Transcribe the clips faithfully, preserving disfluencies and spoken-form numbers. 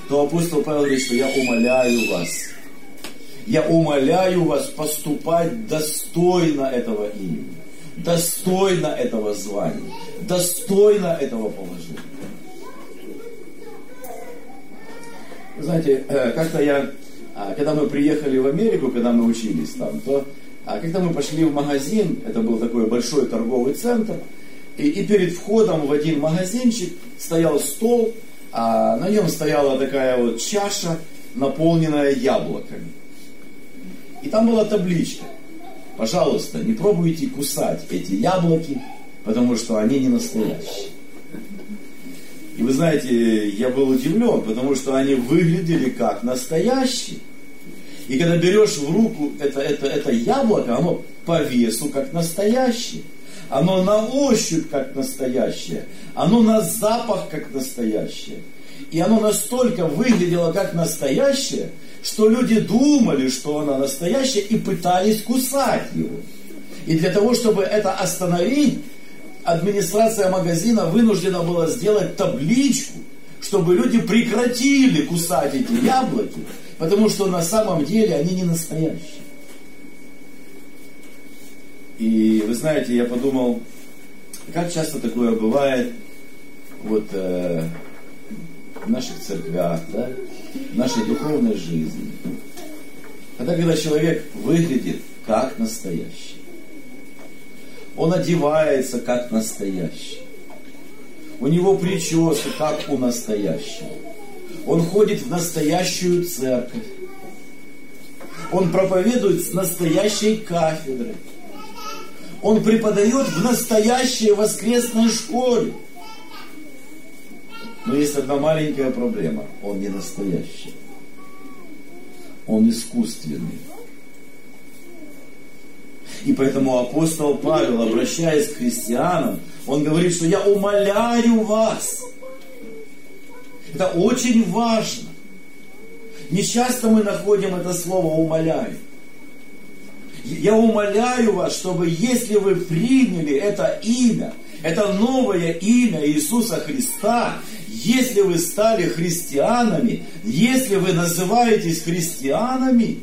то апостол Павел говорит, что я умоляю вас. Я умоляю вас поступать достойно этого имени, достойно этого звания, достойно этого положения. Вы знаете, как-то я, когда мы приехали в Америку, когда мы учились там, то когда мы пошли в магазин, это был такой большой торговый центр, и, и перед входом в один магазинчик стоял стол, а на нем стояла такая вот чаша, наполненная яблоками. И там была табличка: пожалуйста, не пробуйте кусать эти яблоки, потому что они не настоящие. И вы знаете, я был удивлен, потому что они выглядели как настоящие. И когда берешь в руку это, это, это яблоко, оно по весу как настоящее. Оно на ощупь как настоящее. Оно на запах как настоящее. И оно настолько выглядело как настоящее, что люди думали, что оно настоящее, и пытались кусать его. И для того, чтобы это остановить, администрация магазина вынуждена была сделать табличку, чтобы люди прекратили кусать эти яблоки, потому что на самом деле они не настоящие. И вы знаете, я подумал, как часто такое бывает вот, э, в наших церквях, да, в нашей духовной жизни. Тогда, когда человек выглядит как настоящий, он одевается как настоящий, у него прическа как у настоящего, он ходит в настоящую церковь, он проповедует с настоящей кафедры, он преподает в настоящей воскресной школе. Но есть одна маленькая проблема: он не настоящий, он искусственный. И поэтому апостол Павел, обращаясь к христианам, он говорит, что я умоляю вас. Это очень важно. Не часто мы находим это слово «умоляю». Я умоляю вас, чтобы если вы приняли это имя, это новое имя Иисуса Христа, если вы стали христианами, если вы называетесь христианами,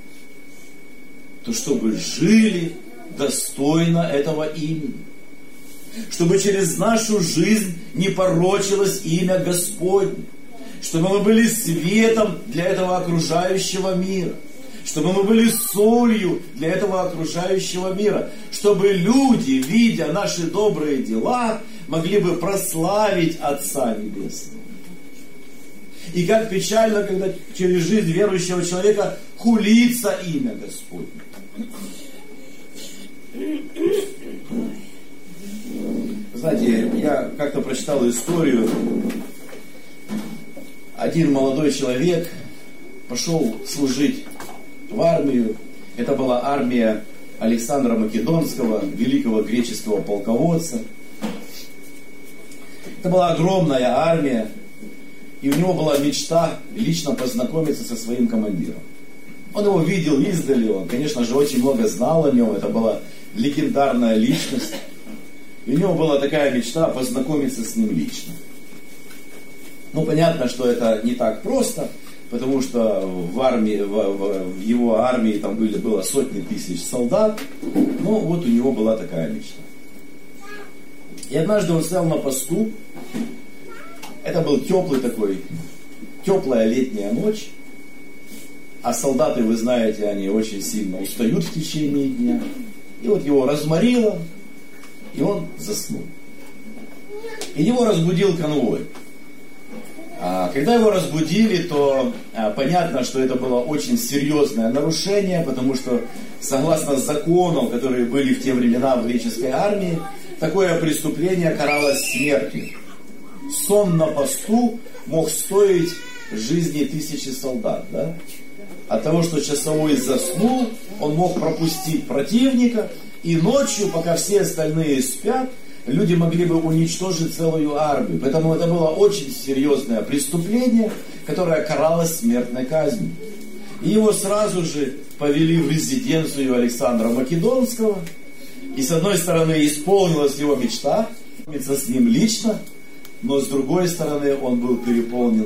то чтобы жили достойно этого имени. Чтобы через нашу жизнь не порочилось имя Господне. Чтобы мы были светом для этого окружающего мира. Чтобы мы были солью для этого окружающего мира. Чтобы люди, видя наши добрые дела, могли бы прославить Отца Небесного. И как печально, когда через жизнь верующего человека хулится имя Господне. Знаете, я как-то прочитал историю. Один молодой человек пошел служить в армию. Это была армия Александра Македонского, великого греческого полководца. Это была огромная армия. И у него была мечта лично познакомиться со своим командиром. Он его видел издали, он, конечно же, очень много знал о нем. Это была легендарная личность. И у него была такая мечта познакомиться с ним лично. Ну, понятно, что это не так просто, потому что в, армии, в, в, в его армии там были, было сотни тысяч солдат. Но вот у него была такая мечта. И однажды он стоял на посту. Это был теплый такой, теплая летняя ночь. А солдаты, вы знаете, они очень сильно устают в течение дня. И вот его разморило, и он заснул. И его разбудил конвой. А когда его разбудили, то а, понятно, что это было очень серьезное нарушение, потому что, согласно законам, которые были в те времена в греческой армии, такое преступление каралось смертью. Сон на посту мог стоить жизни тысячи солдат, да? От того, что часовой заснул, он мог пропустить противника, и ночью, пока все остальные спят, люди могли бы уничтожить целую армию. Поэтому это было очень серьезное преступление, которое каралось смертной казнью. И его сразу же повели в резиденцию Александра Македонского. И с одной стороны исполнилась его мечта, с ним лично, но с другой стороны он был переполнен